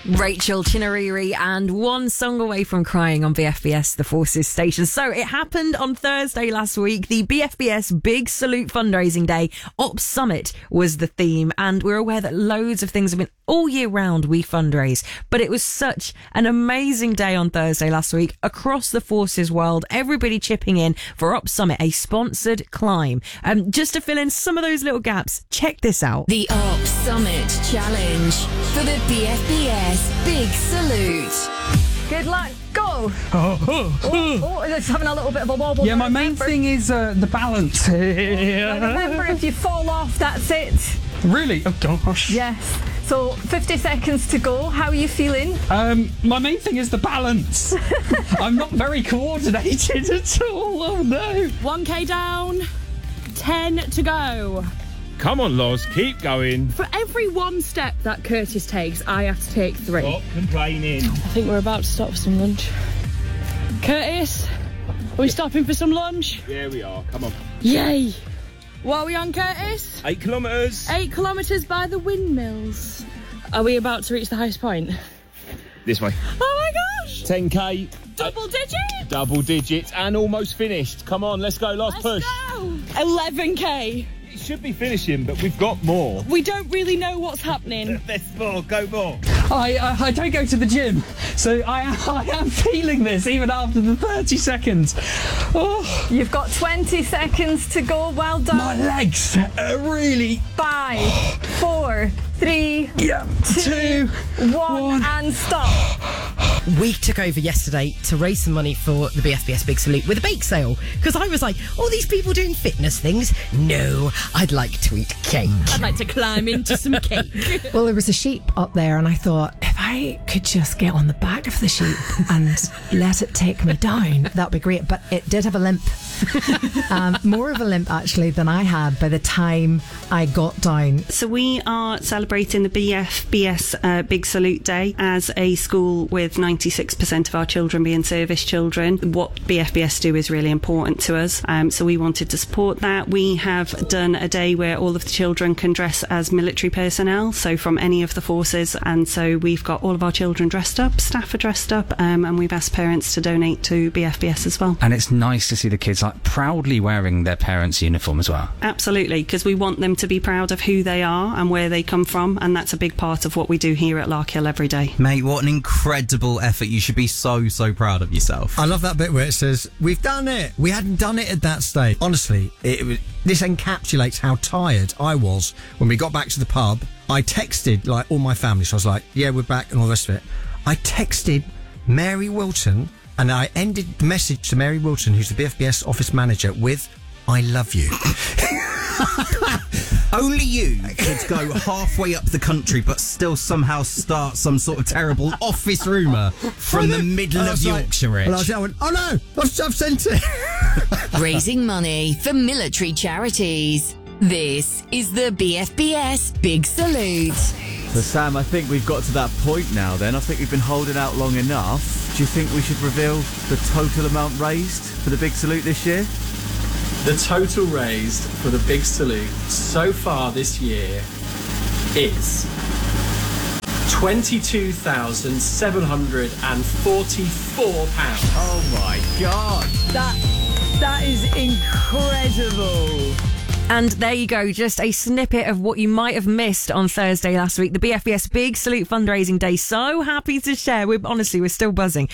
Rachel Chinariri and One Song Away from Crying on BFBS, the Forces station. So it happened on Thursday last week, the BFBS Big Salute fundraising day. Ops Summit was the theme, and we're aware that loads of things have been all year round we fundraise, but it was such an amazing day on Thursday last week across the Forces world, everybody chipping in for Ops Summit, a sponsored climb. Just to fill in some of those little gaps, check this out. The Ops Summit Challenge for the BFBS Big Salute. Good luck. Go. It's having a little bit of a wobble. Yeah, my main thing is the balance. Remember, if you fall off, that's it. Really? Oh, gosh. Yes. So 50 seconds to go. How are you feeling? My main thing is the balance. I'm not very coordinated at all. Oh, no. 1K down. 10 to go. Come on, Loz, keep going. For every one step that Curtis takes, I have to take 3. Stop complaining. I think we're about to stop for some lunch. Curtis, are we stopping for some lunch? Yeah, we are. Come on. Yay! What are we on, Curtis? 8 kilometres. 8 kilometres by the windmills. Are we about to reach the highest point? This way. Oh my gosh! 10K. Double digits? Double digits and almost finished. Come on, let's go. Last push. Go! 11K. It should be finishing, but we've got more. We don't really know what's happening. There's more. Go more. I don't go to the gym, so I am feeling this even after the 30 seconds. Oh, You've got 20 seconds to go. Well done. my legs are really... 5, 4, 3, 2, 1, and stop. We took over yesterday to raise some money for the BFBS Big Salute with a bake sale, because I was like, all these people doing fitness things? No, I'd like to eat cake. I'd like to climb into some cake. Well, there was a sheep up there, and I thought, if I could just get on the back of the sheep and let it take me down, that'd be great. But it did have a limp. More of a limp, actually, than I had by the time I got down. So we are celebrating the BFBS Big Salute Day as a school with 96% of our children being service children. What BFBS do is really important to us, so we wanted to support that. We have done a day where all of the children can dress as military personnel, so from any of the forces, and so we've got all of our children dressed up, staff are dressed up, and we've asked parents to donate to BFBS as well. And it's nice to see the kids like proudly wearing their parents' uniform as well. Absolutely, because we want them to be proud of who they are and where they come from, and that's a big part of what we do here at Larkhill every day. Mate, what an incredible effort. You should be so proud of yourself. I love that bit where it says, we've done it. We hadn't done it at that stage. Honestly, this encapsulates how tired I was when we got back to the pub. I texted like all my family, so I was like, yeah, we're back and all the rest of it. I texted Mary Wilton, and I ended the message to Mary Wilton, who's the BFBS office manager, with, I love you. Only you could go halfway up the country but still somehow start some sort of terrible office rumour from the middle of Yorkshire. Well, I went, oh no, I've sent it. Raising money for military charities. This is the BFBS Big Salute. So Sam, I think we've got to that point now then. I think we've been holding out long enough. Do you think we should reveal the total amount raised for the Big Salute this year? The total raised for the Big Salute so far this year is £22,744. Oh my God. That is incredible. And there you go, just a snippet of what you might have missed on Thursday last week. The BFBS Big Salute fundraising day. So happy to share. We're still buzzing.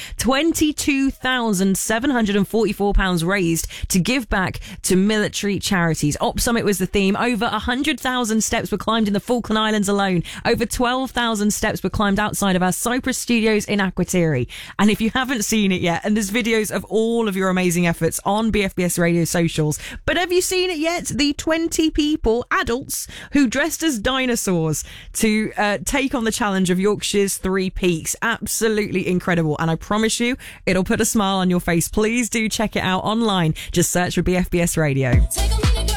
£22,744 raised to give back to military charities. Ops Summit was the theme. Over 100,000 steps were climbed in the Falkland Islands alone. Over 12,000 steps were climbed outside of our Cyprus studios in Akrotiri. And if you haven't seen it yet, and there's videos of all of your amazing efforts on BFBS Radio socials, but have you seen it yet? The 20 people, adults, who dressed as dinosaurs to take on the challenge of Yorkshire's 3 peaks. Absolutely incredible. And I promise you, it'll put a smile on your face. Please do check it out online. Just search for BFBS Radio.